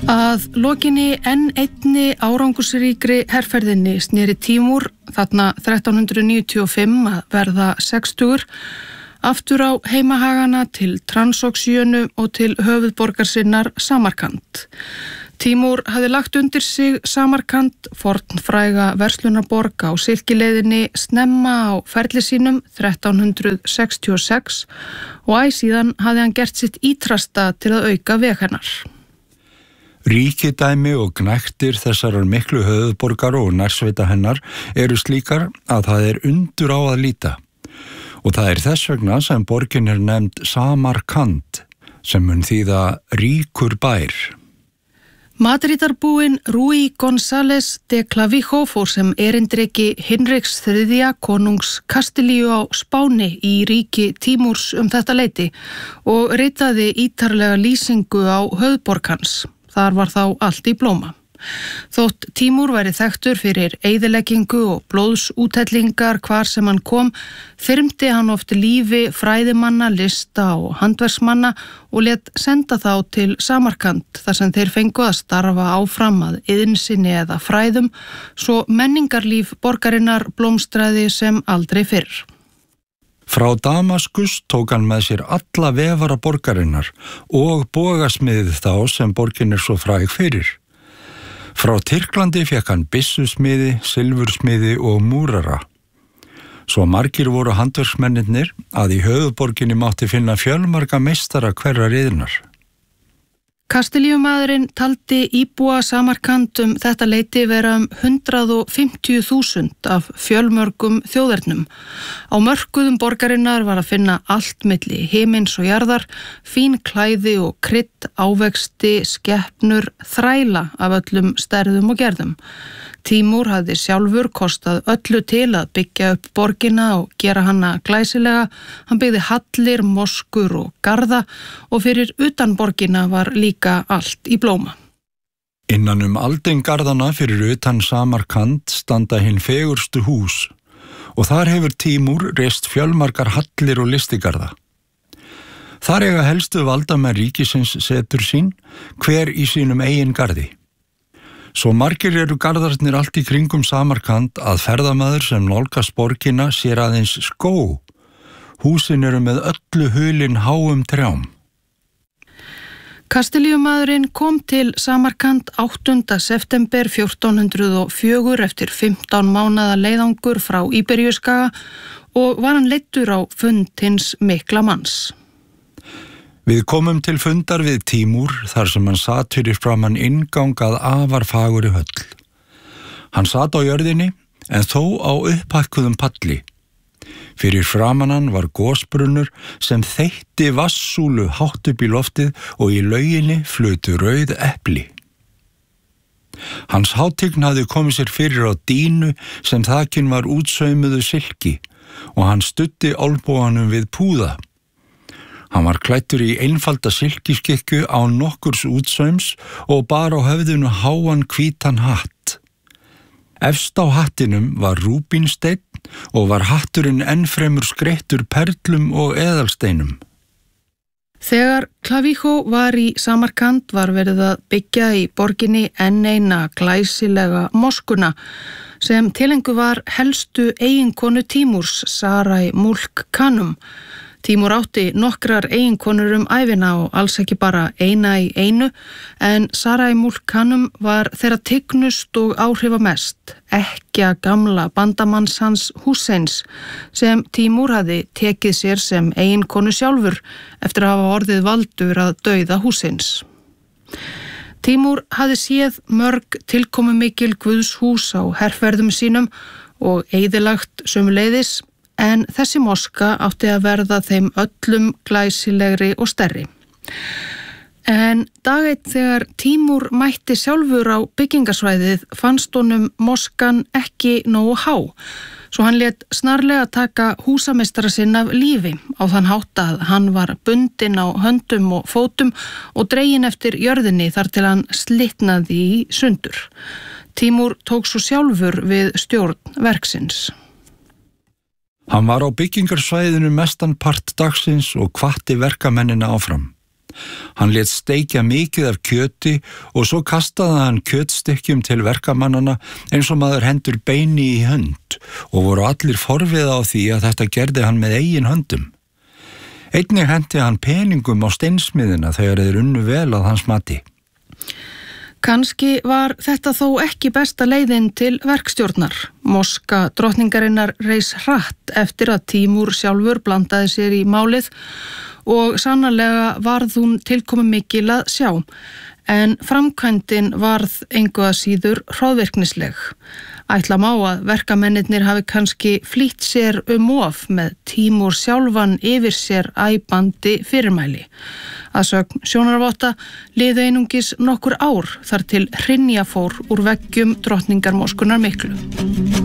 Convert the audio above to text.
Að lokinni enn einni árangursríkri herferðinni sneri Tímúr þarna 1395 að verða 60 aftur á heimahagana til Transoxíönu og til höfuðborgar sinnar Samarkand. Tímúr hafði lagt undir sig Samarkand, fornfræga verslunarborg á silkileiðinni snemma á ferli sínum 1366 og síðan hafði hann gert sitt ítrasta til að auka veg hennar. Ríkidæmi og gnægtir þessarar miklu höfuðborgar og nærsveita hennar eru slíkar að það undur á að líta. Og það þess vegna sem borgin nefnd Samarkand, sem mun þýða ríkur bær. Madridarbúinn Rui González de Clavijo fór sem erindreki Hinriks III konungs Kastilíu á Spáni í ríki Tímúrs þetta leyti og ritaði ítarlega lýsingu á höfuðborg hans. Þar var þá allt í blóma. Þótt Tímúr væri þekktur fyrir eyðileggingu og blóðsúthellingar hvar sem hann kom, þyrmdi hann oft lífi fræðimanna, lista og handverksmanna og lét senda þá til Samarkand þar sem þeir fengu að starfa áfram að iðnsinni eða fræðum, svo menningarlíf borgarinnar blómstraði sem aldrei fyrr. Frá Damaskus tók hann með sér alla vefara borgarinnar og bogasmiðið þá sem borgin svo fræg fyrir. Frá Tyrklandi fékk hann byssusmiði, silfursmiði og múrara. Svo margir voru handverksmennirnir að í höfuðborginni mátti finna fjölmarga meistara hverrar iðnar. Kastilíumaðurinn taldi íbúa Samarkand þetta leyti vera 150.000 af fjölmörgum þjóðernum. Á mörkuðum borgarinnar var að finna allt milli himins og jarðar, fín klæði og krydd, ávexti, skepnur, þræla af öllum stærðum og gerðum. Tímúr hafði sjálfur kostað öllu til að byggja upp borgina og gera hana glæsilega. Hann byggði hallir, moskur og garða og fyrir utan borgina var líka allt í blóma. Innan aldingarðana fyrir utan Samarkand standa hinn fegurstu hús og þar hefur Tímúr reist fjölmargar hallir og listigarða. Þar eiga helstu valdamenn ríkisins setur sín, hver í sínum eigin garði. Svo margir garðarnir allt í kringum Samarkand að ferðamaður sem nálgast borgina sér aðeins skóg. Húsin með öllu hulin háum trjám. Kastilíumaðurinn kom til Samarkand 8. september 1404 eftir 15 mánaða leiðangur frá Íberíuskaga og var hann leiddur á fund hins mikla manns. Við komum til fundar við Tímúr þar sem hann sat fyrir framan inngang að afar fagurri höll. Hann sat á jörðinni en þó á upphækkuðum palli. Fyrir framan hann var gosbrunnur sem þeytti vassúlu hátt upp í loftið og í lauginni flutu rauð epli. Hans hátign hafði komið sér fyrir á dýnu sem þakin var útsaumuðu silki og hann studdi olnboganum við púða. Hann var klæddur í einfalda silkiskikku án nokkurs útsaums og bar á höfðinu háan hvítan hatt. Efst á hattinum var rúbínsteinn og var hatturinn ennfremur skreyttur perlum og eðalsteinum. Þegar Clavijo var í Samarkand var verið að byggja í borginni enn eina glæsilega moskuna sem tilengu var helstu eiginkonu Tímúrs, Sarai Mulk Khanum. Tímúr átti nokkrar eiginkonur ævina og alls ekki bara eina í einu, en Sarai Mulk Khanum var þeirra tignust og áhrifamest, ekkja gamla bandamanns hans Húseins, sem Tímúr hafði tekið sér sem eiginkonu sjálfur eftir að hafa orðið valdur að dauða Húseins. Tímúr hafði séð mörg tilkomumikil guðshús á herferðum sínum og eyðilagt sömuleiðis, en þessi moska átti að verða þeim öllum glæsilegri og stærri. En dag einn þegar Tímúr mætti sjálfur á byggingasvæðið fannst honum moskan ekki nógu há, svo hann lét snarlega taka húsameistara sinn af lífi á þann hátt að hann var bundinn á höndum og fótum og dreginn eftir jörðinni þar til hann slitnaði í sundur. Tímúr tók svo sjálfur við stjórn verksins. Hann var á byggingarsvæðinu mestan part dagsins og hvatti verkamennina áfram. Hann lét steikja mikið af kjöti og svo kastaði hann kjötstykkjum til verkamannana eins og maður hendur beini í hönd og voru allir forviða á því að þetta gerði hann með eigin höndum. Einnig hendi hann peningum á steinsmiðina þegar þeir unnu vel að hans mati. Kannski var þetta þó ekki besta leiðin til verkstjórnar. Moska drottningarinnar reis hratt eftir að Tímúr sjálfur blandaði sér í málið og sannarlega varð hún tilkomumikil að sjá. En framkvæmdin varð engu að síður hroðvirknisleg. Ætla má að verkamennirnir hafi kannski flýtt sér of með Tímúr sjálfan yfir sér æpandi fyrirmæli. Að sögn sjónarvotta liðu einungis nokkur ár þar til hrynja fór úr veggjum drottningarmoskunnar miklu.